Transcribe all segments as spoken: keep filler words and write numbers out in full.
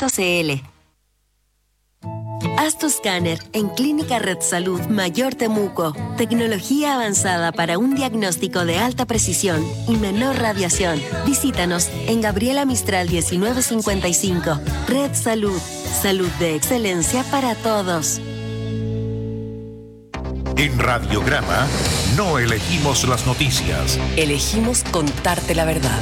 punto c l. Haz tu escáner en Clínica Red Salud Mayor Temuco. Tecnología avanzada para un diagnóstico de alta precisión y menor radiación. Visítanos en Gabriela Mistral diecinueve cincuenta y cinco. Red Salud. Salud de excelencia para todos. En Radiograma no elegimos las noticias. Elegimos contarte la verdad.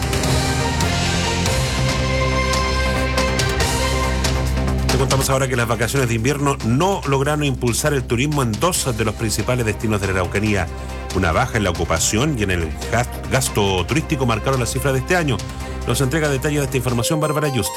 Te contamos ahora que las vacaciones de invierno no lograron impulsar el turismo en dos de los principales destinos de la Araucanía. Una baja en la ocupación y en el gasto turístico marcaron las cifras de este año. Nos entrega detalles de esta información Bárbara Yusti.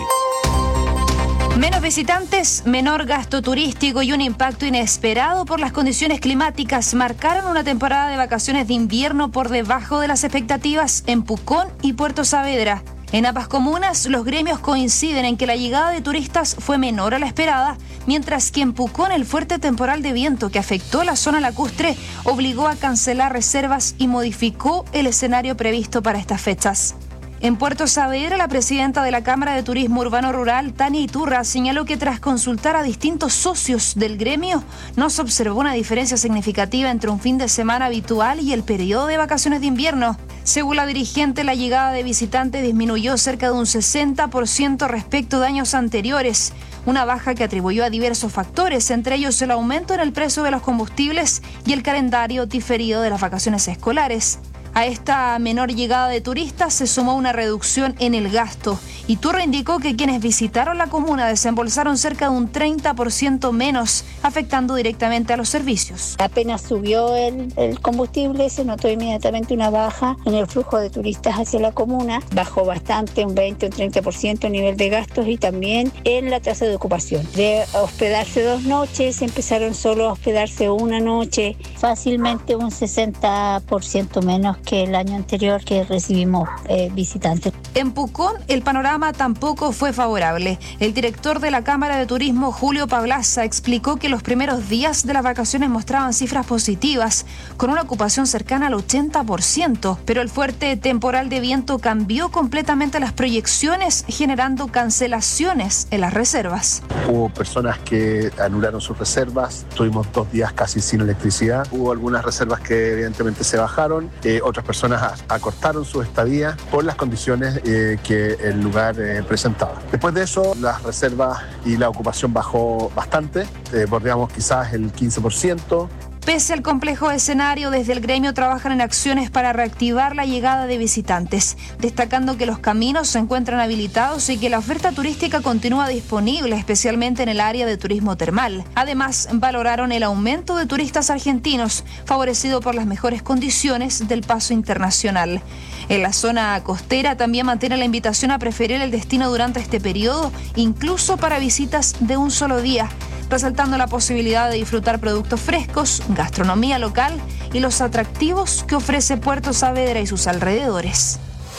Menos visitantes, menor gasto turístico y un impacto inesperado por las condiciones climáticas marcaron una temporada de vacaciones de invierno por debajo de las expectativas en Pucón y Puerto Saavedra. En ambas comunas, los gremios coinciden en que la llegada de turistas fue menor a la esperada, mientras que en Pucón el fuerte temporal de viento que afectó la zona lacustre obligó a cancelar reservas y modificó el escenario previsto para estas fechas. En Puerto Saavedra, la presidenta de la Cámara de Turismo Urbano Rural, Tania Iturra, señaló que tras consultar a distintos socios del gremio, no se observó una diferencia significativa entre un fin de semana habitual y el periodo de vacaciones de invierno. Según la dirigente, la llegada de visitantes disminuyó cerca de un sesenta por ciento respecto de años anteriores, una baja que atribuyó a diversos factores, entre ellos el aumento en el precio de los combustibles y el calendario diferido de las vacaciones escolares. A esta menor llegada de turistas se sumó una reducción en el gasto. Iturra indicó que quienes visitaron la comuna desembolsaron cerca de un treinta por ciento menos, afectando directamente a los servicios. Apenas subió el, el combustible, se notó inmediatamente una baja en el flujo de turistas hacia la comuna. Bajó bastante, un veinte o un treinta por ciento el nivel de gastos y también en la tasa de ocupación. De hospedarse dos noches, empezaron solo a hospedarse una noche, fácilmente un sesenta por ciento menos que el año anterior que recibimos eh, visitantes. En Pucón, el panorama tampoco fue favorable. El director de la Cámara de Turismo, Julio Pablaza, explicó que los primeros días de las vacaciones mostraban cifras positivas, con una ocupación cercana al ochenta por ciento, pero el fuerte temporal de viento cambió completamente las proyecciones, generando cancelaciones en las reservas. Hubo personas que anularon sus reservas, tuvimos dos días casi sin electricidad, hubo algunas reservas que evidentemente se bajaron, eh, otras personas acortaron su estadía por las condiciones eh, que el lugar eh, presentaba. Después de eso, las reservas y la ocupación bajó bastante, eh, bordeamos quizás el quince por ciento. Pese al complejo escenario, desde el gremio trabajan en acciones para reactivar la llegada de visitantes, destacando que los caminos se encuentran habilitados y que la oferta turística continúa disponible, especialmente en el área de turismo termal. Además, valoraron el aumento de turistas argentinos, favorecido por las mejores condiciones del paso internacional. En la zona costera también mantiene la invitación a preferir el destino durante este periodo, incluso para visitas de un solo día, resaltando la posibilidad de disfrutar productos frescos, gastronomía local y los atractivos que ofrece Puerto Saavedra y sus alrededores.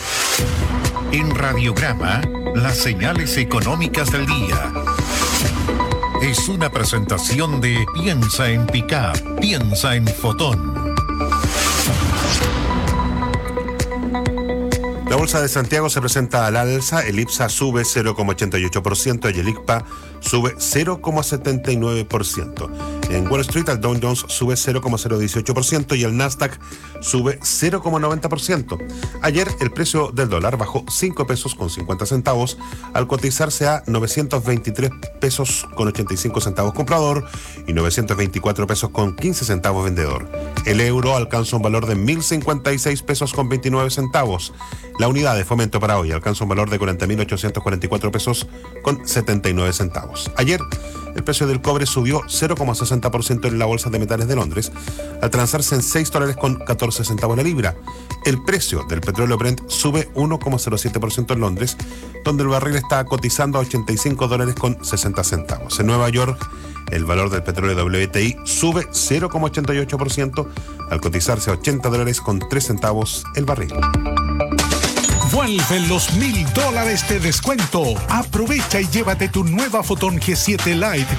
En Radiograma, las señales económicas del día. Es una presentación de Piensa en Pickup, piensa en Fotón. La Bolsa de Santiago se presenta al alza, el IPSA sube cero coma ochenta y ocho por ciento y el I C P A sube cero coma setenta y nueve por ciento. En Wall Street el Dow Jones sube cero coma cero dieciocho por ciento y el Nasdaq sube cero coma noventa por ciento. Ayer el precio del dólar bajó cinco pesos con cincuenta centavos al cotizarse a novecientos veintitrés pesos con ochenta y cinco centavos comprador y novecientos veinticuatro pesos con quince centavos vendedor. El euro alcanza un valor de mil cincuenta y seis pesos con veintinueve centavos. La unidad de fomento para hoy alcanza un valor de cuarenta mil ochocientos cuarenta y cuatro pesos con setenta y nueve centavos. Ayer, el precio del cobre subió cero coma sesenta por ciento en la Bolsa de Metales de Londres, al transarse en seis dólares con catorce centavos la libra. El precio del petróleo Brent sube uno coma cero siete por ciento en Londres, donde el barril está cotizando a ochenta y cinco dólares con sesenta centavos. En Nueva York, el valor del petróleo W T I sube cero coma ochenta y ocho por ciento al cotizarse a ochenta dólares con tres centavos el barril. Vuelven los mil dólares de descuento. Aprovecha y llévate tu nueva Fotón G siete Lite